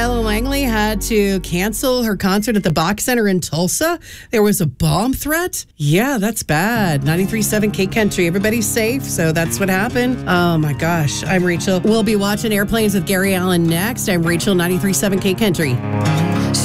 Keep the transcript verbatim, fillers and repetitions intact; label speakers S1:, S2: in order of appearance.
S1: Skylar Langley had to cancel her concert at the Bach Center in Tulsa. There was a bomb threat. Yeah, that's bad. ninety-three point seven K Country. Everybody's safe, so that's what happened. Oh my gosh. I'm Rachel. We'll be watching Airplanes with Gary Allen next. I'm Rachel, ninety-three point seven K Country.